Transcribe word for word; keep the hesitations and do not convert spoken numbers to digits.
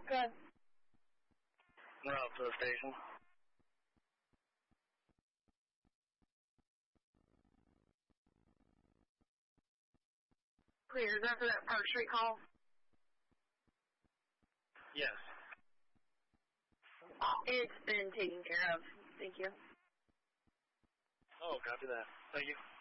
Good. Route to the station. Clear. Is that for that Park Street call? Yes. It's been taken care of. Thank you. Oh, copy that. Thank you.